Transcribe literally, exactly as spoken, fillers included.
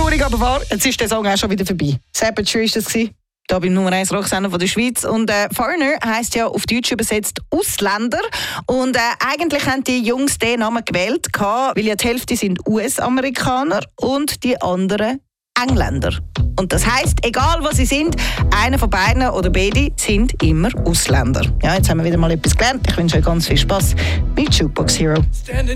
traurig aber wahr, jetzt ist der Song auch schon wieder vorbei. Sabature war das. Hier beim Nummer eins Rocksender von der Schweiz. Und äh, Foreigner heisst ja auf Deutsch übersetzt Ausländer. Und äh, eigentlich haben die Jungs den Namen gewählt, weil ja die Hälfte sind U S-Amerikaner und die anderen Engländer. Und das heisst, egal was sie sind, einer von beiden oder beide sind immer Ausländer. Ja, jetzt haben wir wieder mal etwas gelernt. Ich wünsche euch ganz viel Spass mit Jukebox Hero.